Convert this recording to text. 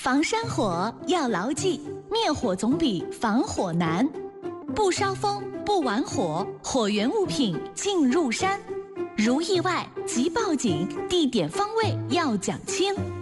防山火要牢记，灭火总比防火难。不烧风，不玩火，火源物品进入山。如意外即报警，地点方位要讲清。